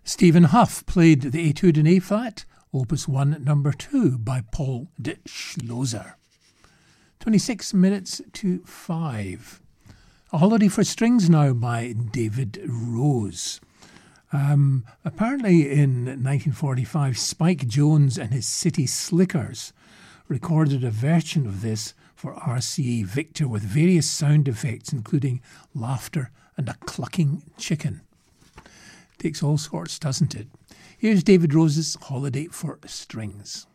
Stephen Huff played the Etude in A-flat, Opus 1, number 2 by Paul de Schlosser. 26 minutes to 5. A Holiday for Strings now by David Rose. Apparently in 1945, Spike Jones and his City Slickers recorded a version of this for RCA Victor with various sound effects, including laughter and a clucking chicken. Takes all sorts, doesn't it? Here's David Rose's Holiday for Strings.